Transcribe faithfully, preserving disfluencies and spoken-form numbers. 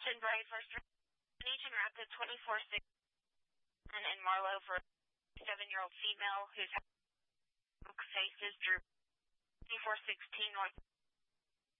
Attention, Bright First Region Rapid twenty-four six in Marlow for a seven-year-old female whose faces drew twenty-four sixteen North.